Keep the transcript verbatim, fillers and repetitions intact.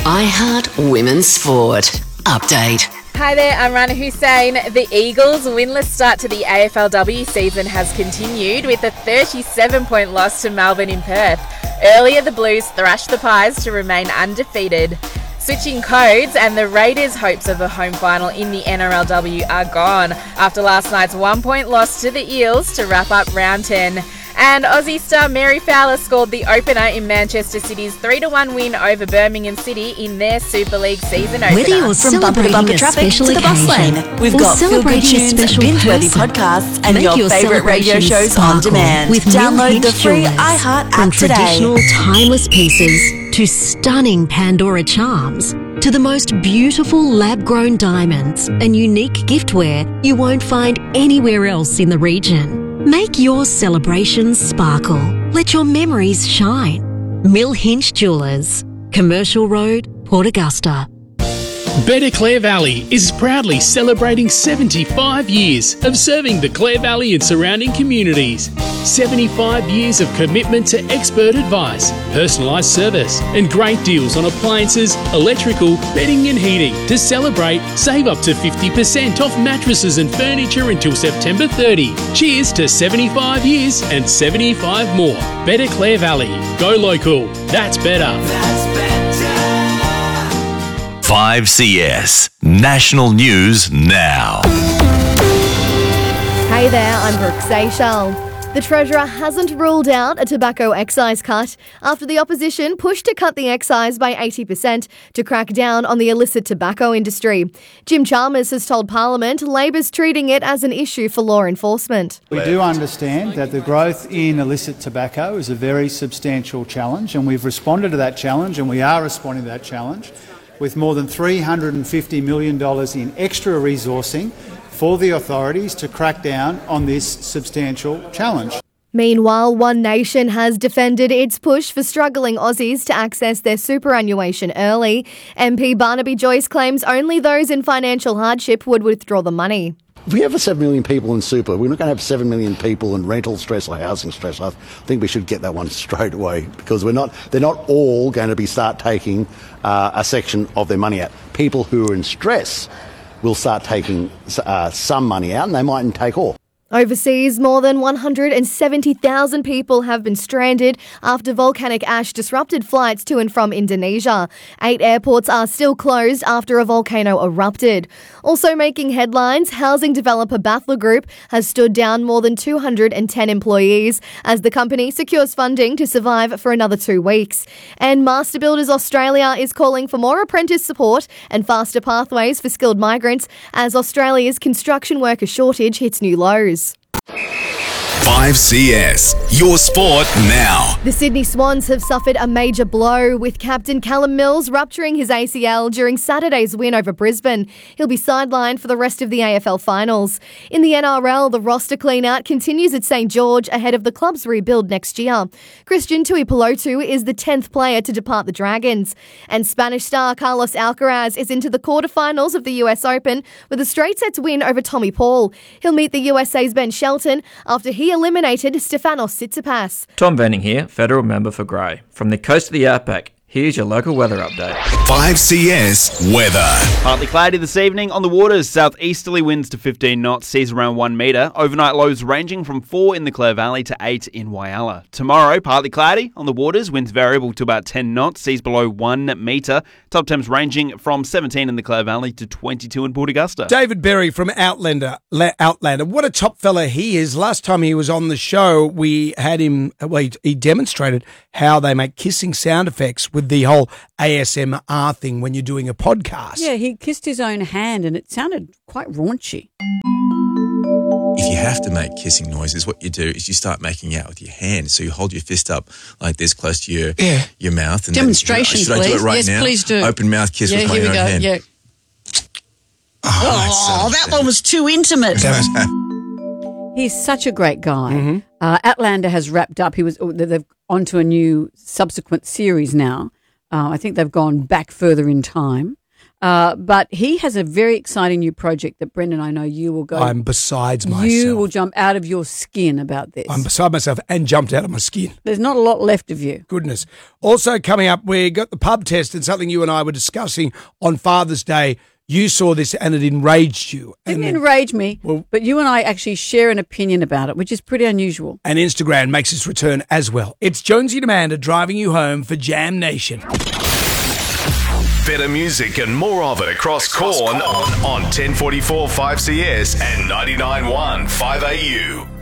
iHeart Women's Sport. Update. Hi there, I'm Rana Hussain. The Eagles' winless start to the A F L W season has continued with a thirty-seven point loss to Melbourne in Perth. Earlier, the Blues thrashed the Pies to remain undefeated. Switching codes, and the Raiders' hopes of a home final in the N R L W are gone after last night's one-point loss to the Eels to wrap up round ten. And Aussie star Mary Fowler scored the opener in Manchester City's three to one win over Birmingham City in their Super League season opener. Whether you're from bumper to bumper traffic to the bus lane, we've got feel-good tunes, binge-worthy podcasts, and your your favourite radio shows on demand. With Download the free jewelers. iHeart From app today. traditional timeless pieces to stunning Pandora charms to the most beautiful lab-grown diamonds and unique giftware you won't find anywhere else in the region. Make your celebrations sparkle. Let your memories shine. Mill Hinch Jewelers, Commercial Road, Port Augusta. Better Clare Valley is proudly celebrating seventy-five years of serving the Clare Valley and surrounding communities. seventy-five years of commitment to expert advice, personalised service, and great deals on appliances, electrical, bedding and heating. To celebrate, save up to fifty percent off mattresses and furniture until September thirtieth. Cheers to seventy-five years and seventy-five more. Better Clare Valley. Go local. That's better. That's better. five C S National News Now. Hey there, I'm Brooke Seychelles. The Treasurer hasn't ruled out a tobacco excise cut after the opposition pushed to cut the excise by eighty percent to crack down on the illicit tobacco industry. Jim Chalmers has told Parliament Labor's treating it as an issue for law enforcement. We do understand that the growth in illicit tobacco is a very substantial challenge, and we've responded to that challenge, and we are responding to that challenge with more than three hundred fifty million dollars in extra resourcing for the authorities to crack down on this substantial challenge. Meanwhile, One Nation has defended its push for struggling Aussies to access their superannuation early. M P Barnaby Joyce claims only those in financial hardship would withdraw the money. If we have seven million people in super, we're not going to have seven million people in rental stress or housing stress. I think we should get that one straight away, because we're not, they're not all going to be start taking uh, a section of their money out. People who are in stress will start taking uh, some money out, and they mightn't take all. Overseas, more than one hundred seventy thousand people have been stranded after volcanic ash disrupted flights to and from Indonesia. Eight airports are still closed after a volcano erupted. Also making headlines, housing developer Bathler Group has stood down more than two hundred ten employees as the company secures funding to survive for another two weeks. And Master Builders Australia is calling for more apprentice support and faster pathways for skilled migrants as Australia's construction worker shortage hits new lows. five C S, your sport now. The Sydney Swans have suffered a major blow, with captain Callum Mills rupturing his A C L during Saturday's win over Brisbane. He'll be sidelined for the rest of the A F L finals. In the N R L, the roster clean-out continues at St George ahead of the club's rebuild next year. Christian Tuipulotu is the tenth player to depart the Dragons. And Spanish star Carlos Alcaraz is into the quarterfinals of the U S Open with a straight-sets win over Tommy Paul. He'll meet the U S A's Ben Shelton after he eliminated Stefanos Tsitsipas. Tom Venning here, Federal Member for Grey. From the coast of the Outback, here's your local weather update. five C S weather. Partly cloudy this evening on the waters. Southeasterly winds to fifteen knots, seas around one metre. Overnight lows ranging from four in the Clare Valley to eight in Whyalla. Tomorrow, partly cloudy on the waters. Winds variable to about ten knots, seas below one metre. Top temps ranging from seventeen in the Clare Valley to twenty-two in Port Augusta. David Berry from Outlander. Outlander. What a top fella he is. Last time he was on the show, we had him, well, he, he demonstrated how they make kissing sound effects with the whole A S M R thing when you're doing a podcast. Yeah, he kissed his own hand and it sounded quite raunchy. If you have to make kissing noises, what you do is you start making out with your hand. So you hold your fist up like this close to your yeah. your mouth. And Demonstration, then, should please. I do it right yes, now? please do. Open mouth kiss yeah, with my here own we go. hand. Yeah. Oh, oh that one was too intimate. He's such a great guy. Mm-hmm. Uh, Outlander has wrapped up. He was they've onto a new subsequent series now. Uh, I think they've gone back further in time. Uh, but he has a very exciting new project that Brendan, I know you will go. I'm besides myself. You will jump out of your skin about this. I'm beside myself and jumped out of my skin. There's not a lot left of you. Goodness. Also coming up, we got the pub test and something you and I were discussing on Father's Day. You saw this and it enraged you. Didn't and enrage me, well, but you and I actually share an opinion about it, which is pretty unusual. And Instagram makes its return as well. It's Jonesy and Amanda driving you home for Jam Nation. Better music and more of it across Corn on, on ten forty-four five C S and ninety-nine point one five A U.